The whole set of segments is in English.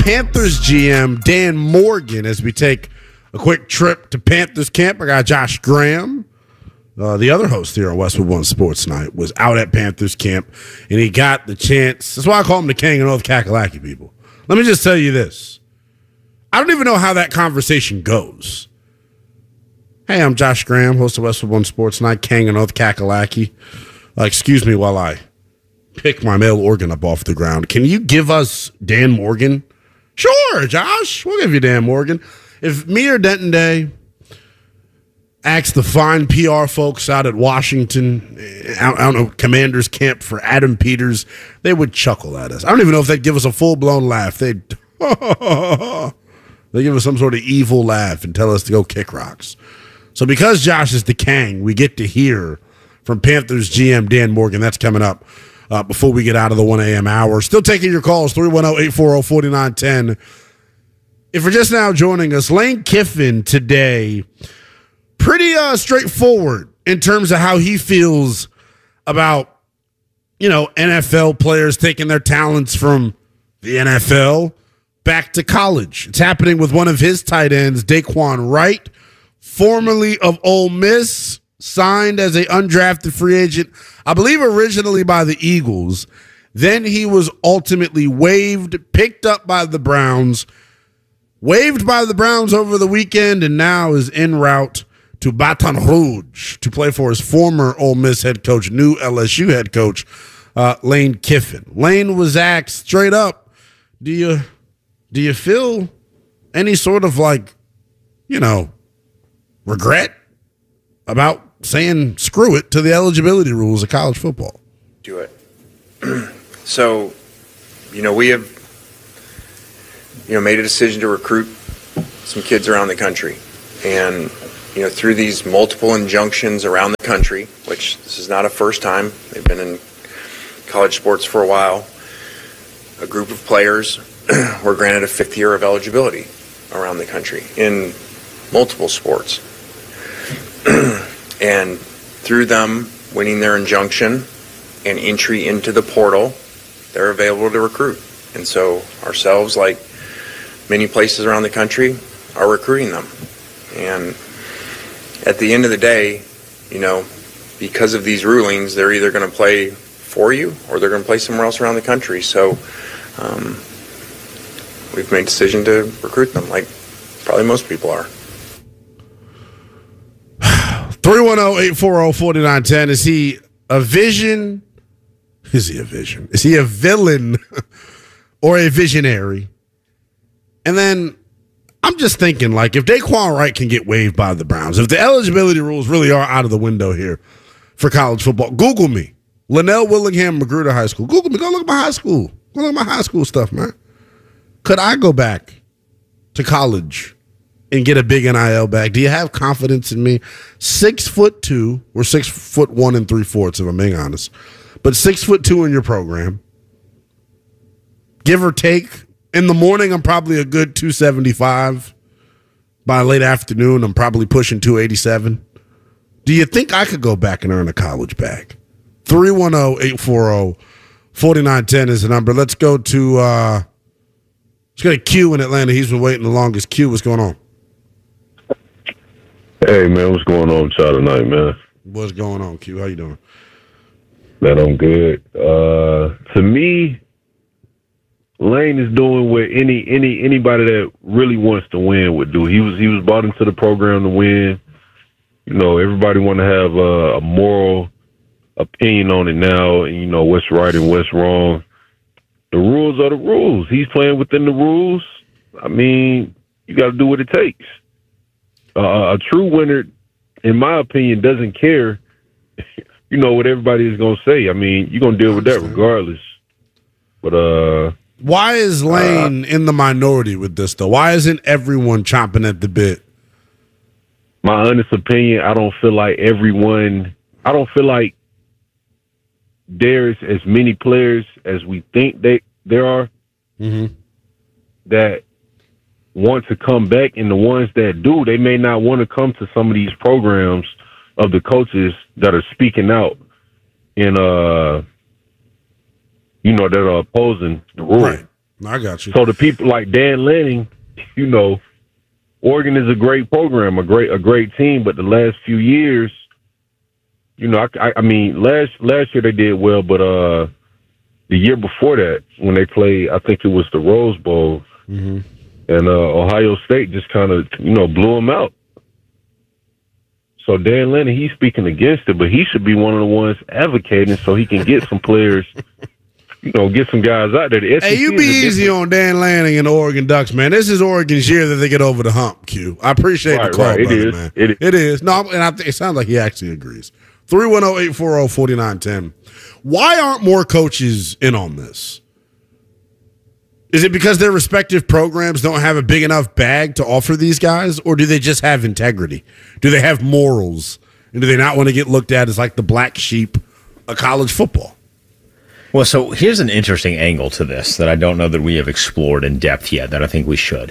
Panthers GM Dan Morgan as we take a quick trip to Panthers camp. I got Josh Graham, the other host here on Westwood One Sports Night, was out at Panthers camp, and he got the chance. That's why I call him the king of North Kakalaki, people. Let me just tell you this. I don't even know how that conversation goes. Hey, I'm Josh Graham, host of Westwood One Sports Night, king of North Kakalaki. Excuse me while I pick my male organ up off the ground. Can you give us Dan Morgan? Sure, Josh. We'll give you Dan Morgan. If me or Denton Day asked the fine PR folks out at Washington, I don't know, Commanders Camp for Adam Peters, they would chuckle at us. I don't even know if they'd give us a full-blown laugh. They'd give us some sort of evil laugh and tell us to go kick rocks. So because Josh is the king, we get to hear from Panthers GM Dan Morgan. That's coming up before we get out of the 1 a.m. hour. Still taking your calls, 310-840-4910. If you're just now joining us, Lane Kiffin today, pretty straightforward in terms of how he feels about, NFL players taking their talents from the NFL back to college. It's happening with one of his tight ends, Daquan Wright, formerly of Ole Miss, signed as an undrafted free agent, I believe originally by the Eagles. Then he was ultimately waived, picked up by the Browns, waived by the Browns over the weekend, and now is en route to Baton Rouge to play for his former Ole Miss head coach, new LSU head coach, Lane Kiffin. Lane was asked straight up, do you feel any sort of regret about saying screw it to the eligibility rules of college football? Do it. So, we have, made a decision to recruit some kids around the country. And, through these multiple injunctions around the country, which this is not a first time, they've been in college sports for a while, a group of players were granted a fifth year of eligibility around the country in multiple sports. And through them winning their injunction and entry into the portal, they're available to recruit. And so ourselves, like many places around the country, are recruiting them. And at the end of the day, because of these rulings, they're either going to play for you or they're going to play somewhere else around the country. So we've made a decision to recruit them, like probably most people are. 310-840-4910. Is he a vision? Is he a vision? Is he a villain or a visionary? And then I'm just thinking, if Daquan Wright can get waived by the Browns, if the eligibility rules really are out of the window here for college football, Google me. Linnell Willingham, Magruder High School. Google me. Go look at my high school. Go look at my high school stuff, man. Could I go back to college and get a big NIL bag? Do you have confidence in me? 6'2", or 6'1" and 3/4", if I'm being honest, but 6'2" in your program, give or take. In the morning, I'm probably a good 275. By late afternoon, I'm probably pushing 287. Do you think I could go back and earn a college bag? 310-840-4910 is the number. Let's go to Q in Atlanta. He's been waiting the longest. Q, what's going on? Hey, man, what's going on with y'all tonight, man? What's going on, Q? How you doing? Man, I'm good. To me, Lane is doing what anybody that really wants to win would do. He was brought into the program to win. Everybody want to have a moral opinion on it now, and what's right and what's wrong. The rules are the rules. He's playing within the rules. I mean, you got to do what it takes. A true winner, in my opinion, doesn't care, what everybody is going to say. I mean, you're going to deal with that regardless. But why is Lane in the minority with this, though? Why isn't everyone chomping at the bit? My honest opinion, I don't feel like there's as many players as we think there are that want to come back, and the ones that do, they may not want to come to some of these programs of the coaches that are speaking out and that are opposing the rule. Right. I got you. So the people like Dan Lanning, you know, Oregon is a great program, a great team, but the last few years, you know, I mean, last year they did well, but the year before that, when they played, I think it was the Rose Bowl, and Ohio State just kind of, you know, blew them out. So Dan Lanning, he's speaking against it, but he should be one of the ones advocating so he can get some players, you know, get some guys out there. The Hey, SEC you be easy on Dan Lanning and the Oregon Ducks, man. This is Oregon's year that they get over the hump, Q. I appreciate the call, brother, man. It is. No, and I think it sounds like he actually agrees. 310-840-4910. Why aren't more coaches in on this? Is it because their respective programs don't have a big enough bag to offer these guys, or do they just have integrity? Do they have morals? And do they not want to get looked at as like the black sheep of college football? Well, so here's an interesting angle to this that I don't know that we have explored in depth yet that I think we should.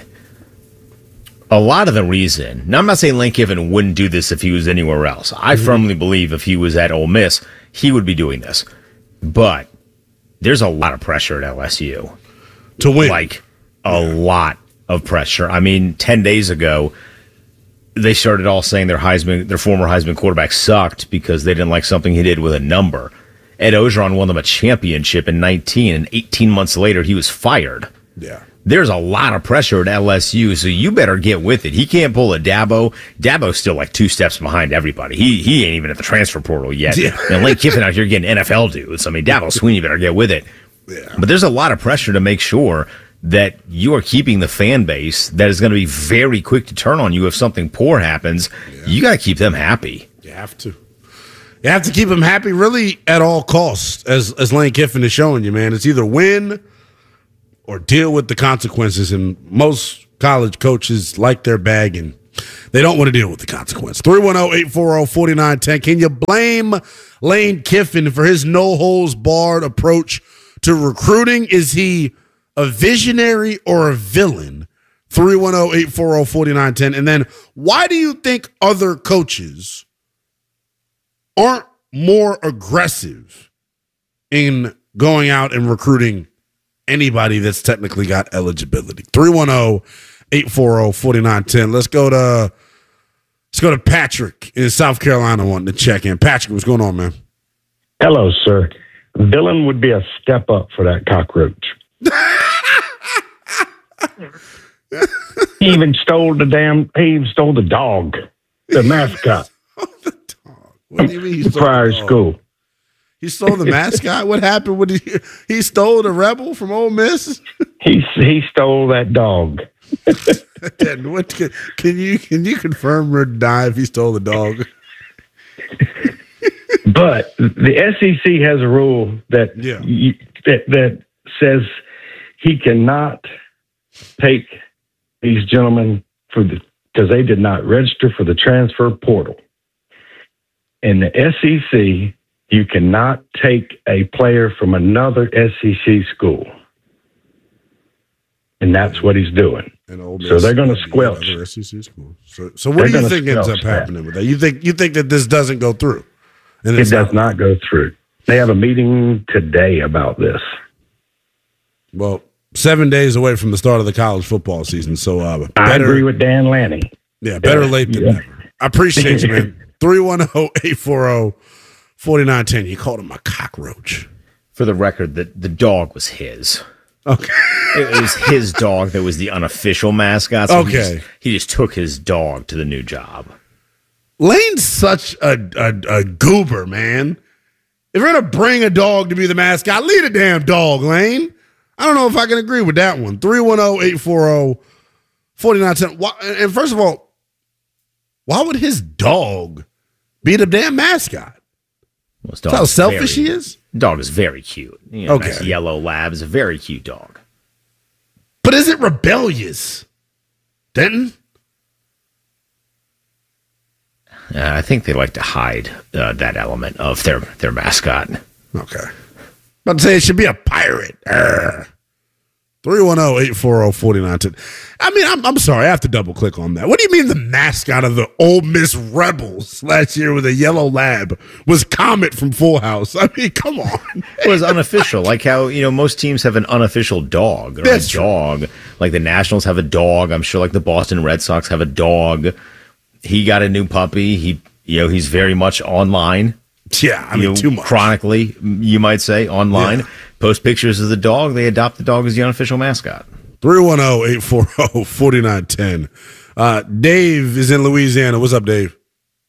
A lot of the reason, now I'm not saying Lane Kiffin wouldn't do this if he was anywhere else. I firmly believe if he was at Ole Miss, he would be doing this. But there's a lot of pressure at LSU. To win. Like, a lot of pressure. I mean, 10 days ago, they started all saying their former Heisman quarterback sucked because they didn't like something he did with a number. Ed Orgeron won them a championship in 19, and 18 months later, he was fired. Yeah. There's a lot of pressure at LSU, so you better get with it. He can't pull a Dabo. Dabo's still like 2 steps behind everybody. He ain't even at the transfer portal yet. Yeah. And Lane Kiffin out here getting NFL dudes. I mean, Dabo Swinney better get with it. Yeah. But there's a lot of pressure to make sure that you are keeping the fan base that is going to be very quick to turn on you if something poor happens. Yeah. You got to keep them happy. You have to. You have to keep them happy really at all costs, as Lane Kiffin is showing you, man. It's either win or deal with the consequences, and most college coaches like their bag, and they don't want to deal with the consequence. 310-840-4910. Can you blame Lane Kiffin for his no-holds-barred approach to recruiting? Is he a visionary or a villain? 310-840-4910. And then why do you think other coaches aren't more aggressive in going out and recruiting anybody that's technically got eligibility? 310-840-4910. Let's go to Patrick in South Carolina wanting to check in. Patrick, what's going on, man? Hello, sir. Villain would be a step up for that cockroach. He even stole the dog, the mascot. The dog. What do you mean he stole prior school? He stole the mascot? What happened when he stole the rebel from Ole Miss? He stole that dog. What can you confirm or deny if he stole the dog? But the SEC has a rule that that says he cannot take these gentlemen because they did not register for the transfer portal. In the SEC, you cannot take a player from another SEC school. And that's what he's doing. So they're going to squelch. SEC school. So what do you think ends up happening with that? You think that this doesn't go through? It does not go through. They have a meeting today about this. Well, 7 days away from the start of the college football season. So I agree with Dan Lanning. Yeah, better late than never. I appreciate you, man. 310-840-4910. You called him a cockroach. For the record, the dog was his. Okay. It was his dog that was the unofficial mascot. So okay. He just took his dog to the new job. Lane's such a goober, man. If you're going to bring a dog to be the mascot, leave the damn dog, Lane. I don't know if I can agree with that one. 310-840-4910. And first of all, why would his dog be the damn mascot? Well, that's how selfish he is? Dog is very cute. Okay. Nice yellow lab is a very cute dog. But is it rebellious, Denton? I think they like to hide that element of their mascot. Okay. About to say it should be a pirate. 310-840-4910. I mean, I'm sorry. I have to double click on that. What do you mean the mascot of the Ole Miss Rebels last year with a yellow lab was Comet from Full House? I mean, come on. It was unofficial. Like how, most teams have an unofficial dog. Or That's a dog. Like the Nationals have a dog. I'm sure like the Boston Red Sox have a dog. He got a new puppy. He's very much online. Yeah, I mean, too much. Chronically, you might say, online. Yeah. Post pictures of the dog. They adopt the dog as the unofficial mascot. 310-840-4910. Dave is in Louisiana. What's up, Dave?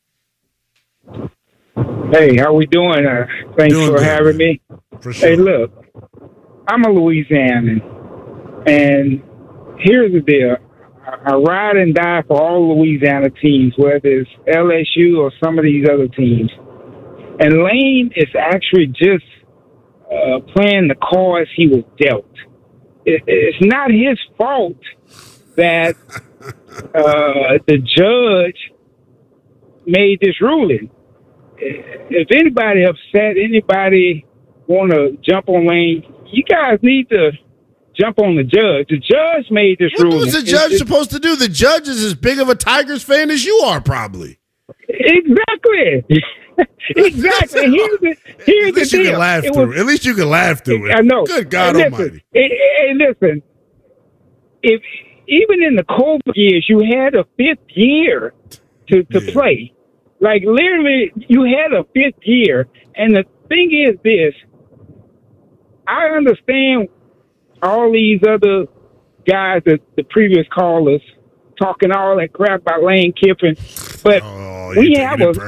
Hey, how we doing? Thanks for having me. For sure. Hey, look, I'm a Louisianan, and here's the deal. I ride and die for all Louisiana teams, whether it's LSU or some of these other teams. And Lane is actually just playing the cards he was dealt. It's not his fault that the judge made this ruling. If anybody upset, anybody want to jump on Lane, you guys need to jump on the judge. The judge made this ruling. What was the judge supposed to do? The judge is as big of a Tigers fan as you are, probably. Exactly. Exactly. Here's the deal. At least you can laugh through it. I know. Good God Almighty. Listen, if even in the COVID years, you had a fifth year to play. Like literally, you had a fifth year. And the thing is this: I understand all these other guys, the previous callers, talking all that crap about Lane Kiffin, but we have a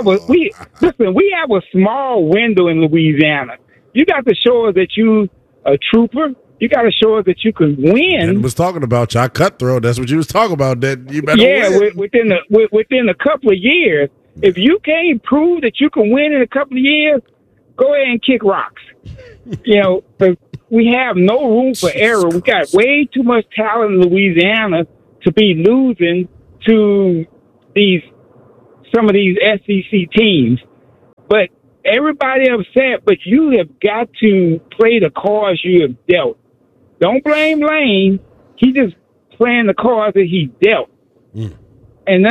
small window in Louisiana. You got to show us that you a trooper. You got to show us that you can win. And was talking about y'all cutthroat. That's what you was talking about. That you better win. Within a couple of years. If you can't prove that you can win in a couple of years, go ahead and kick rocks. Because we have no room for error. We got way too much talent in Louisiana to be losing to some of these SEC teams. But everybody upset, but you have got to play the cards you have dealt. Don't blame Lane. He just playing the cards that he dealt. And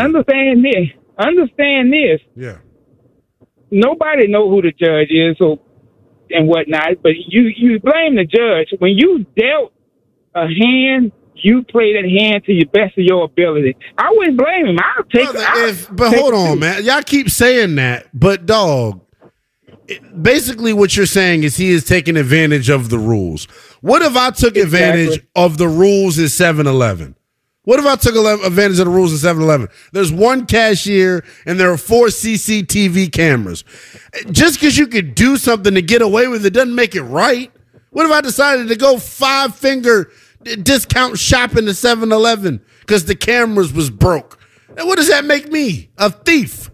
understand this. Yeah. Nobody know who the judge is and whatnot, but you blame the judge. When you dealt a hand, you play that hand to the best of your ability. I wouldn't blame him. But hold on, man. Y'all keep saying that, but dog, basically what you're saying is he is taking advantage of the rules. What if I took advantage of the rules in 7-Eleven? What if I took advantage of the rules in 7-Eleven? There's one cashier and there are 4 CCTV cameras. Just because you could do something to get away with it doesn't make it right. What if I decided to go 5-finger discount shopping to 7-Eleven because the cameras was broke? And what does that make me? A thief.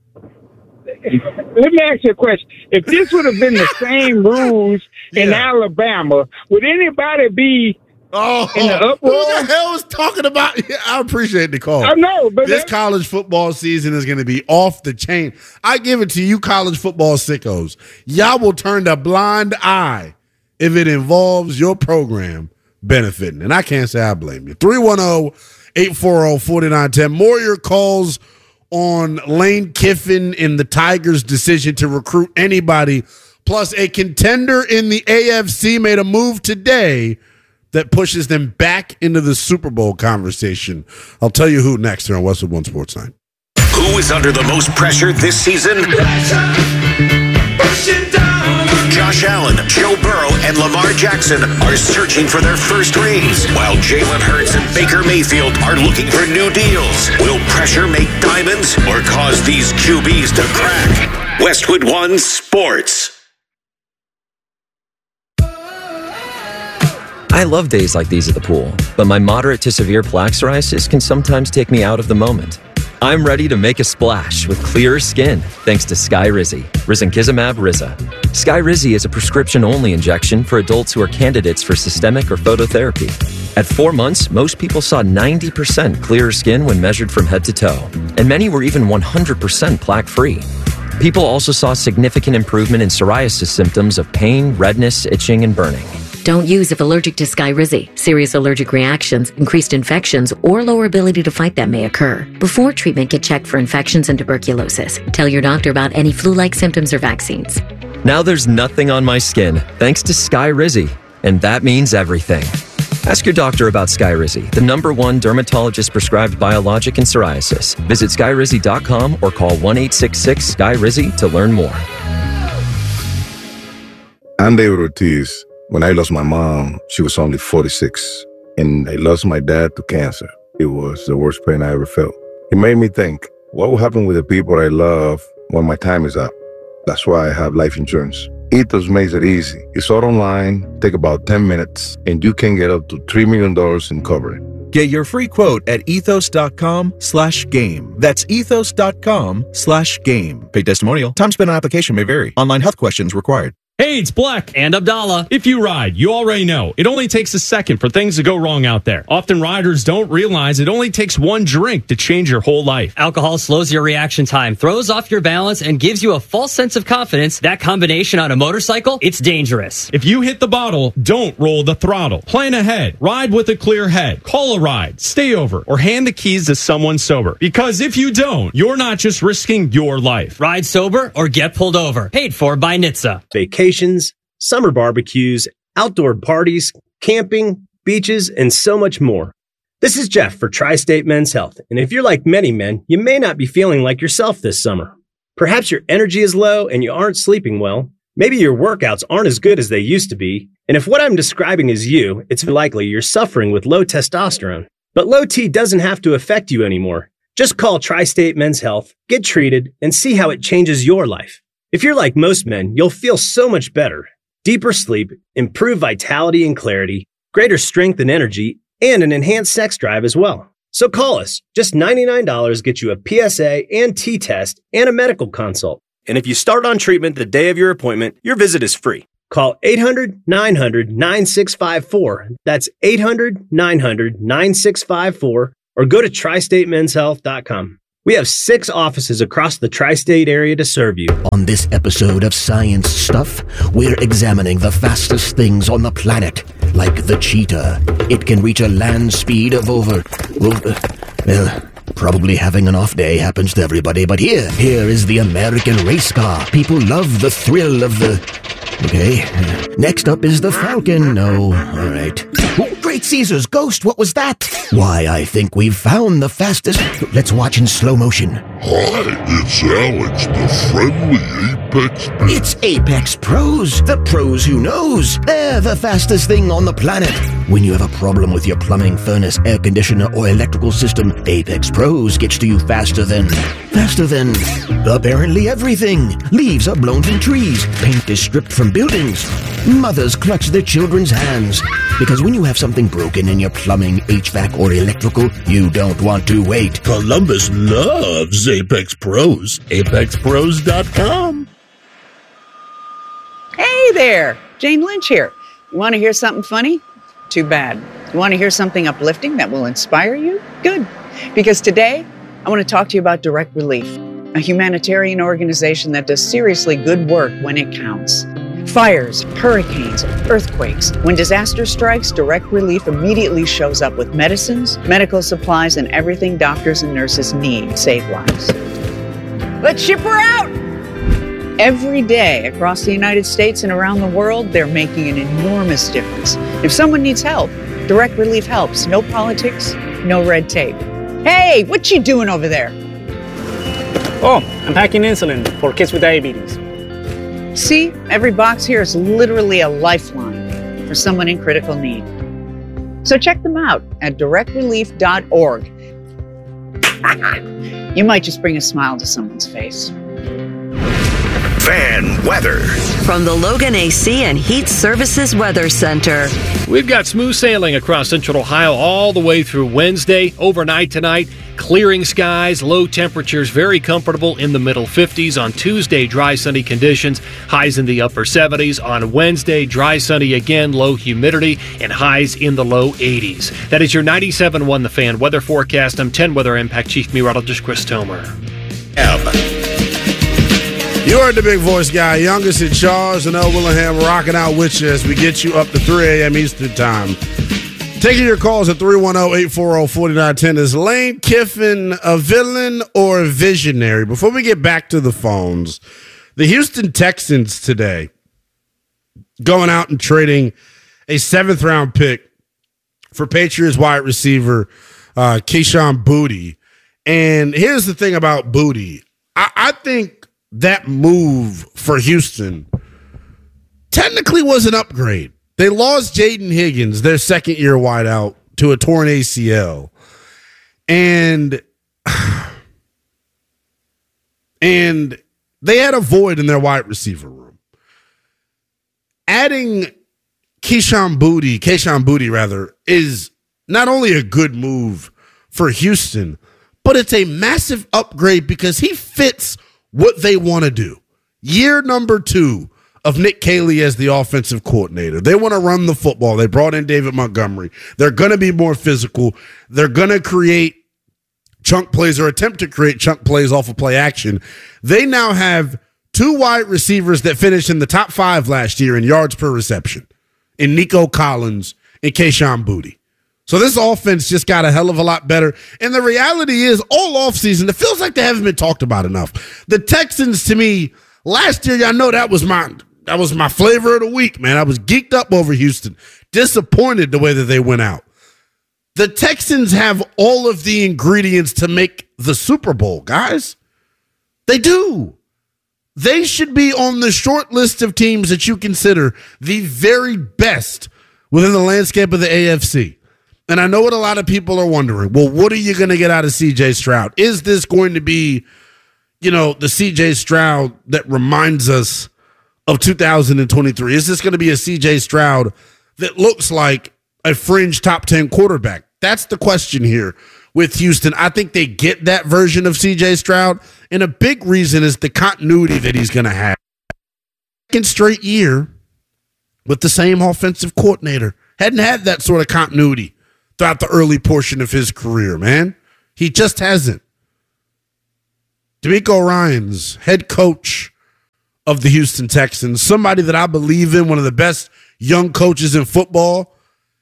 Let me ask you a question. If this would have been the same rules in Alabama, would anybody be in the uproar? Who the hell is talking about? Yeah, I appreciate the call. I know, but this college football season is going to be off the chain. I give it to you, college football sickos. Y'all will turn a blind eye if it involves your program benefiting. And I can't say I blame you. 310-840-4910. More of your calls on Lane Kiffin and the Tigers' decision to recruit anybody. Plus, a contender in the AFC made a move today that pushes them back into the Super Bowl conversation. I'll tell you who next here on Westwood One Sports Night. Who is under the most pressure this season? Josh Allen, Joe Burrow, and Lamar Jackson are searching for their first rings, while Jalen Hurts and Baker Mayfield are looking for new deals. Will pressure make diamonds or cause these QBs to crack? Westwood One Sports. I love days like these at the pool, but my moderate to severe plaque psoriasis can sometimes take me out of the moment. I'm ready to make a splash with clearer skin thanks to Skyrizi, risankizumab Riza. Skyrizi is a prescription-only injection for adults who are candidates for systemic or phototherapy. At 4 months, most people saw 90% clearer skin when measured from head to toe, and many were even 100% plaque-free. People also saw significant improvement in psoriasis symptoms of pain, redness, itching, and burning. Don't use if allergic to Skyrizi. Serious allergic reactions, increased infections, or lower ability to fight them may occur. Before treatment, get checked for infections and tuberculosis. Tell your doctor about any flu-like symptoms or vaccines. Now there's nothing on my skin, thanks to Skyrizi. And that means everything. Ask your doctor about Skyrizi, the #1 dermatologist-prescribed biologic in psoriasis. Visit Skyrizi.com or call 1-866-SKYRIZI to learn more. I'm David Ortiz. When I lost my mom, she was only 46. And I lost my dad to cancer. It was the worst pain I ever felt. It made me think, what will happen with the people I love when my time is up? That's why I have life insurance. Ethos makes it easy. It's all online, take about 10 minutes, and you can get up to $3 million in coverage. Get your free quote at ethos.com/game. That's ethos.com/game. Paid testimonial. Time spent on application may vary. Online health questions required. Hey, it's Black and Abdallah. If you ride, you already know it only takes a second for things to go wrong out there. Often riders don't realize it only takes one drink to change your whole life. Alcohol slows your reaction time, throws off your balance, and gives you a false sense of confidence. That combination on a motorcycle, it's dangerous. If you hit the bottle, don't roll the throttle. Plan ahead. Ride with a clear head. Call a ride. Stay over. Or hand the keys to someone sober. Because if you don't, you're not just risking your life. Ride sober or get pulled over. Paid for by NHTSA. Vacations, summer barbecues, outdoor parties, camping, beaches, and so much more. This is Jeff for Tri-State Men's Health, and if you're like many men, you may not be feeling like yourself this summer. Perhaps your energy is low and you aren't sleeping well. Maybe your workouts aren't as good as they used to be, and if what I'm describing is you, it's likely you're suffering with low testosterone. But low T doesn't have to affect you anymore. Just call Tri-State Men's Health, get treated, and see how it changes your life. If you're like most men, you'll feel so much better. Deeper sleep, improved vitality and clarity, greater strength and energy, and an enhanced sex drive as well. So call us. Just $99 gets you a PSA and T-test and a medical consult. And if you start on treatment the day of your appointment, your visit is free. Call 800-900-9654. That's 800-900-9654. Or go to tristatemenshealth.com. We have 6 offices across the tri-state area to serve you. On this episode of Science Stuff, we're examining the fastest things on the planet, like the cheetah. It can reach a land speed of over... probably having an off day happens to everybody, but here is the American race car. People love the thrill of the... Okay. Next up is the Falcon. No. All right. Oh, Great Caesar's ghost. What was that? Why, I think we've found the fastest... Let's watch in slow motion. Hi, it's Alex, the friendly Apex Pro. It's Apex Pros. The pros who knows. They're the fastest thing on the planet. When you have a problem with your plumbing, furnace, air conditioner, or electrical system, Apex Pros gets to you faster than apparently everything. Leaves are blown from trees. Paint is stripped from buildings. Mothers clutch their children's hands. Because when you have something broken in your plumbing, HVAC, or electrical, you don't want to wait. Columbus loves Apex Pros. ApexPros.com. Hey there, Jane Lynch here. You want to hear something funny? Too bad. You want to hear something uplifting that will inspire you? Good. Because today, I want to talk to you about Direct Relief, a humanitarian organization that does seriously good work when it counts. Fires, hurricanes, earthquakes. When disaster strikes, Direct Relief immediately shows up with medicines, medical supplies, and everything doctors and nurses need to save lives. Let's ship her out! Every day across the United States and around the world, they're making an enormous difference. If someone needs help, Direct Relief helps. No politics, no red tape. Hey, what you doing over there? Oh, I'm packing insulin for kids with diabetes. See, every box here is literally a lifeline for someone in critical need. So check them out at directrelief.org. You might just bring a smile to someone's face. Fan weather. From the Logan AC and Heat Services Weather Center. We've got smooth sailing across central Ohio all the way through Wednesday. Overnight tonight, clearing skies, low temperatures, very comfortable in the middle 50s. On Tuesday, dry sunny conditions, highs in the upper 70s. On Wednesday, dry sunny again, low humidity, and highs in the low 80s. That is your 97.1 The Fan weather forecast. I'm 10 Weather Impact Chief Meteorologist Chris Tomer. You heard the big voice guy, youngest in charge, and L. Willingham rocking out with you as we get you up to 3 a.m. Eastern Time. Taking your calls at 310-840-4910. Is Lane Kiffin a villain or a visionary? Before we get back to the phones, the Houston Texans today going out and trading a 7th-round pick for Patriots wide receiver Keyshawn Boutte. And here's the thing about Boutte. I think that move for Houston technically was an upgrade. They lost Jaden Higgins, their second-year wideout, to a torn ACL. And they had a void in their wide receiver room. Adding Keyshawn Boutte, is not only a good move for Houston, but it's a massive upgrade because he fits what they want to do. Year number 2 of Nick Caley as the offensive coordinator. They want to run the football. They brought in David Montgomery. They're going to be more physical. They're going to create chunk plays or attempt to create chunk plays off of play action. They now have 2 wide receivers that finished in the top 5 last year in yards per reception, in Nico Collins and Keyshawn Boutte. So this offense just got a hell of a lot better. And the reality is, all offseason, it feels like they haven't been talked about enough. The Texans, to me, last year, y'all know that was my flavor of the week, man. I was geeked up over Houston. Disappointed the way that they went out. The Texans have all of the ingredients to make the Super Bowl, guys. They do. They should be on the short list of teams that you consider the very best within the landscape of the AFC. And I know what a lot of people are wondering. Well, what are you going to get out of C.J. Stroud? Is this going to be, the C.J. Stroud that reminds us of 2023? Is this going to be a C.J. Stroud that looks like a fringe top 10 quarterback? That's the question here with Houston. I think they get that version of C.J. Stroud, and a big reason is the continuity that he's going to have. Second straight year with the same offensive coordinator. Hadn't had that sort of continuity throughout the early portion of his career, man. He just hasn't. DeMeco Ryans, head coach of the Houston Texans, somebody that I believe in, one of the best young coaches in football.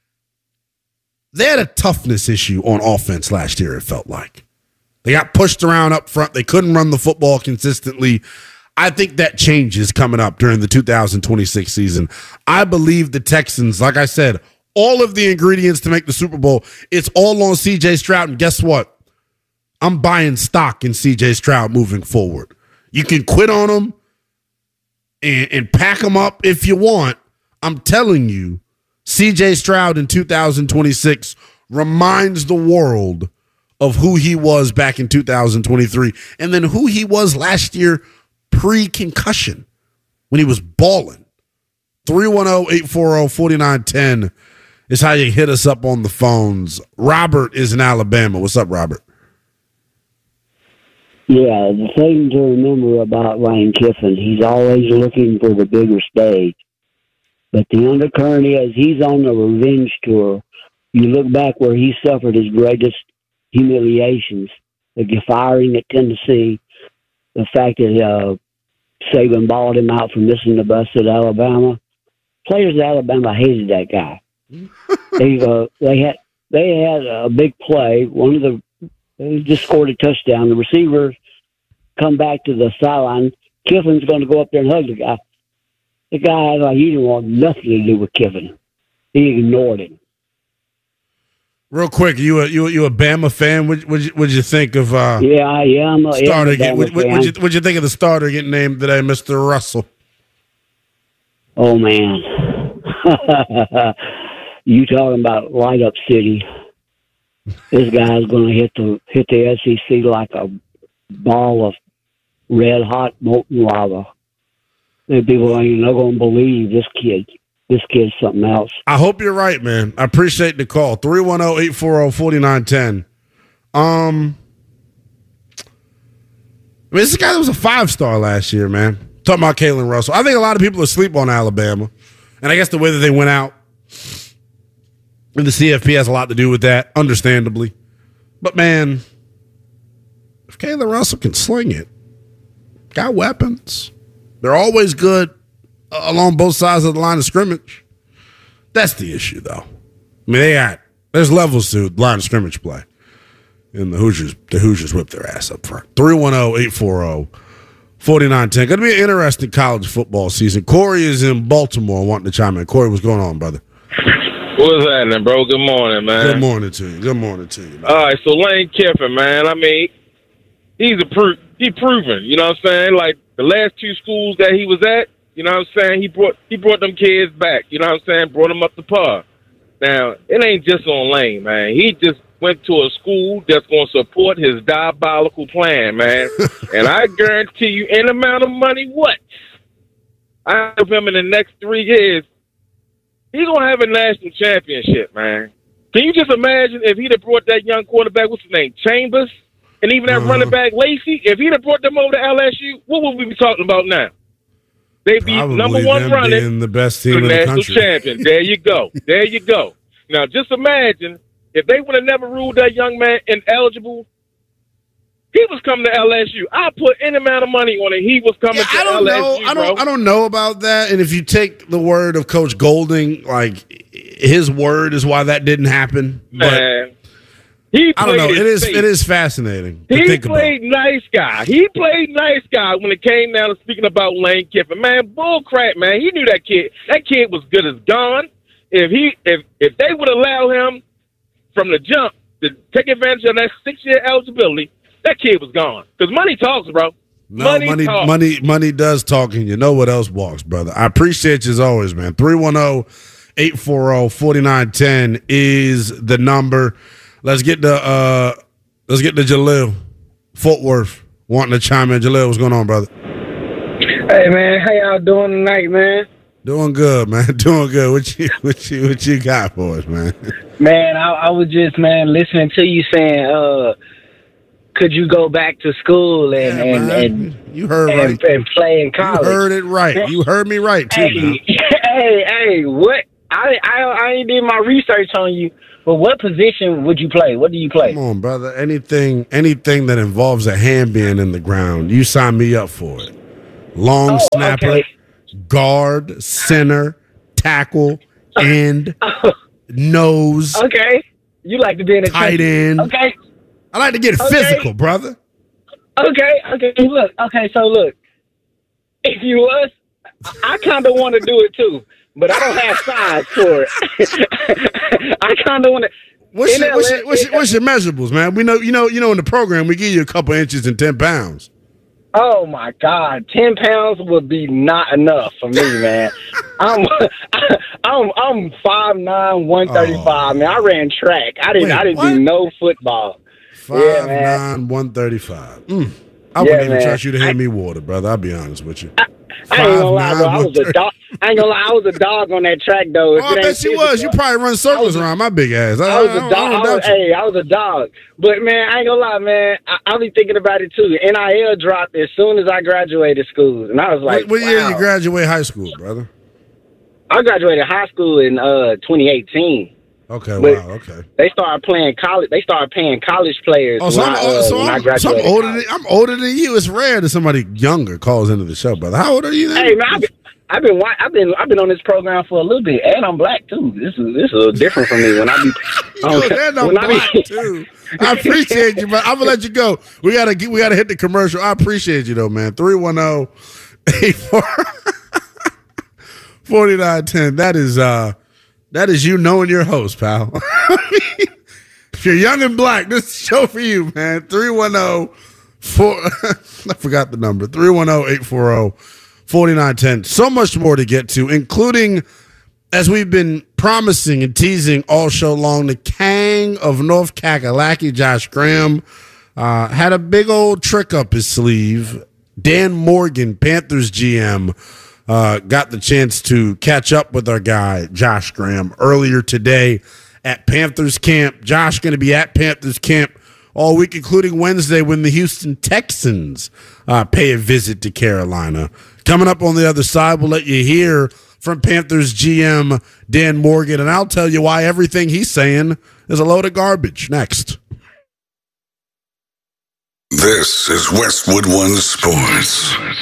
They had a toughness issue on offense last year, it felt like. They got pushed around up front. They couldn't run the football consistently. I think that changes coming up during the 2026 season. I believe the Texans, like I said, all of the ingredients to make the Super Bowl, it's all on C.J. Stroud. And guess what? I'm buying stock in C.J. Stroud moving forward. You can quit on him and pack him up if you want. I'm telling you, C.J. Stroud in 2026 reminds the world of who he was back in 2023 and then who he was last year pre-concussion when he was balling. 310-840-4910 is how you hit us up on the phones. Robert is in Alabama. What's up, Robert? Yeah, the thing to remember about Lane Kiffin, he's always looking for the bigger stage. But the undercurrent is he's on the revenge tour. You look back where he suffered his greatest humiliations, the firing at Tennessee, the fact that Saban balled him out for missing the bus at Alabama. Players at Alabama hated that guy. They had a big play. They just scored a touchdown. The receivers come back to the sideline. Kiffin's going to go up there and hug the guy. The guy, like, he didn't want nothing to do with Kiffin. He ignored him. Real quick, you a Bama fan? What'd you think of? I'm a starter. Bama fan. What'd you think of the starter getting named today, Mr. Russell? Oh man, you talking about light up city? This guy's going to hit the SEC like a ball of red hot molten lava. People ain't not going to believe this kid. This kid's something else. I hope you're right, man. I appreciate the call. 310-840-4910. This is a guy that was a 5-star last year, man. Talking about Kalen Russell. I think a lot of people are asleep on Alabama. And I guess the way that they went out and the CFP has a lot to do with that, understandably. But, man, if Kalen Russell can sling it, got weapons. They're always good along both sides of the line of scrimmage. That's the issue, though. I mean, there's levels to line of scrimmage play. And the Hoosiers whip their ass up front. 310-840-4910. Going to be an interesting college football season. Corey is in Baltimore wanting to chime in. Corey, what's going on, brother? What's happening, bro? Good morning, man. Good morning to you. Good morning to you, man. All right, so Lane Kiffin, man, I mean, he's proven, you know what I'm saying? Like, the last two schools that he was at, you know what I'm saying, he brought them kids back, you know what I'm saying, brought them up to par. Now, it ain't just on Lane, man. He just went to a school that's going to support his diabolical plan, man. And I guarantee you, any amount of money, I have him in the next 3 years, he's going to have a national championship, man. Can you just imagine if he'd have brought that young quarterback, what's his name, Chambers, and even that running back, Lacey, if he'd have brought them over to LSU, what would we be talking about now? They'd be Probably number one running, the best team in the national country. champion. There you go. There you go. Now, just imagine if they would have never ruled that young man ineligible. He was coming to LSU. I put any amount of money on it. He was coming to LSU. I don't know about that. And if you take the word of Coach Golding, like his word is why that didn't happen. Man, I don't know. It is fascinating. He played nice guy. He played nice guy when it came down to speaking about Lane Kiffin. Man, bull crap, man. He knew that kid. That kid was good as gone. If they would allow him from the jump to take advantage of that 6-year eligibility, that kid was gone. Because money talks, bro. No, money does talk, and you know what else walks, brother. I appreciate you as always, man. 310-840-4910 is the number. Let's get to Jalil, Fort Worth, wanting to chime in. Jalil, what's going on, brother? Hey, man, how y'all doing tonight, man? Doing good, man. Doing good. What you got for us, man? Man, I was just, man, listening to you saying, could you go back to school and you heard and, right. and play in college? You heard it right. You heard me right too. Hey, what? I ain't did my research on you, but what position would you play? What do you play? Come on, brother. Anything that involves a hand being in the ground, you sign me up for it. Long snapper, okay. Guard, center, tackle, end, nose. Okay, you like to be in a tight end. Okay. I like to get physical, brother. Okay. Look. If you was, I kind of want to do it too, but I don't have size for it. I kind of want to. What's your measurables, man? We know, you know, in the program we give you a couple inches and 10 pounds. Oh my God, 10 pounds would be not enough for me, man. I'm 5'9", 135. Man, I ran track. I didn't do no football. 5'9", 135. I wouldn't even trust you to hand me water, brother. I'll be honest with you. I ain't gonna lie, bro. I was a dog. I ain't gonna lie. I was a dog on that track, though. I bet you was. You probably run circles around my big ass. I was a dog. I was a dog. But, man, I ain't gonna lie, man. I'll be thinking about it, too. NIL dropped as soon as I graduated school. And I was like, what year you graduate high school, brother? I graduated high school in 2018. Okay, but wow, okay. They started playing college. They started paying college players. Oh, so I'm older than you. It's rare that somebody younger calls into the show, brother. How old are you then? Hey, man, I've been on this program for a little bit, and I'm black too. This is a little different from me when I be. Too. I appreciate you, but I'm gonna let you go. We gotta hit the commercial. I appreciate you though, man. 310-840-4910. That is you knowing your host, pal. If you're young and black, this is the show for you, man. 310-4. I forgot the number. 310-840-4910. So much more to get to, including, as we've been promising and teasing all show long, the Kang of North Kakalaki, Josh Graham, had a big old trick up his sleeve. Dan Morgan, Panthers GM, got the chance to catch up with our guy, Josh Graham, earlier today at Panthers camp. Josh going to be at Panthers camp all week, including Wednesday when the Houston Texans pay a visit to Carolina. Coming up on the other side, we'll let you hear from Panthers GM Dan Morgan, and I'll tell you why everything he's saying is a load of garbage. Next. This is Westwood One Sports.